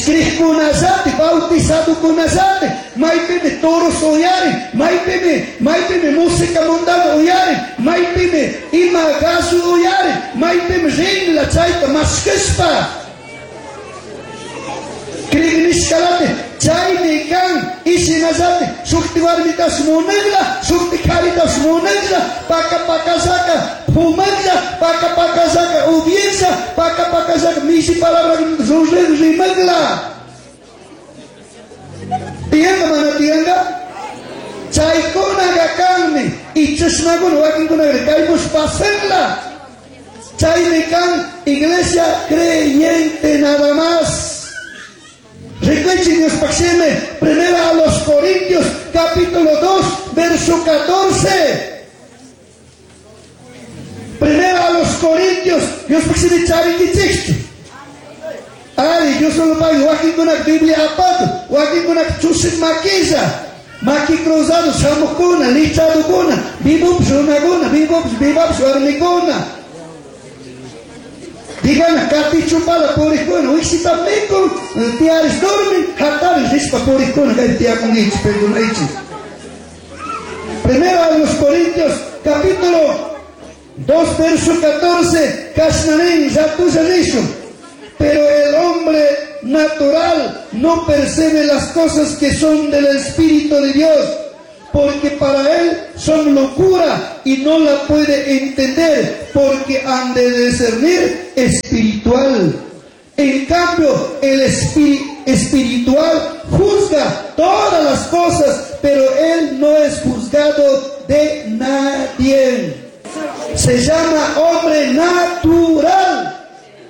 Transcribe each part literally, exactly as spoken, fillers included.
Escribe kunazate, bautizado kunazate, maipeme toros oyaren, maipeme, maipeme música mundana oyaren, maipeme imagazu oyaren, maipeme rein la chaita maskespa. Krigniskalate, chay me kan, isinazate, sukti warmitas monegla, sukti caritas monegla, paca pacazaka, fumagla, paca pacazaka, ubienza, paca pacazaka, misi palabra zuzle rimagla. Tianga mana tianga? Chay konaga kanme, y chesnagun wakin konaga, caimos pasarla. Chay me kan, iglesia creyente nada más. Recuerden Dios Paxime, primera a los Corintios, capítulo dos, verso catorce. Primera a los Corintios, Dios Paxime Charity texto. Ay, yo solo pago, aquí con la Biblia apado, aquí con la chusit maquiza, maqui cruzado, samucuna, lichado cuna, bibubs, unaguna, bibubs, bibubs, armicuna. Digan, kati chupala por icona, o se também com tiares dormem, ratares rispa por icona, que tia com isso, perdão, isso. Primeiro a los Coríntios, capítulo dos, verso catorce, Casnarín, ya tú has dicho, pero el hombre natural no percibe las cosas que son del Espíritu de Dios, porque para él son locura y no la puede entender, porque han de discernir espiritual. En cambio, el espí espiritual juzga todas las cosas, pero él no es juzgado de nadie. Se llama hombre natural.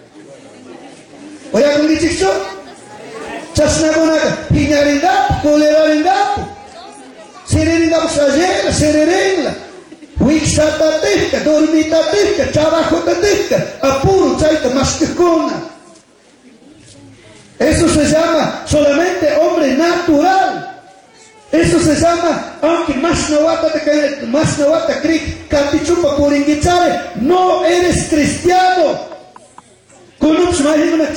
¿Oye con dicho? Chasnagonaga, piñarinda, colerarinda. Serenidad sajera, serenela, wixatateca, dormitateca, trabajotateca, apuro, chaita, masticona. Eso se llama solamente hombre natural. Eso se llama, aunque más novata te más novata cree, catichupa por inguichare, no eres cristiano. Con un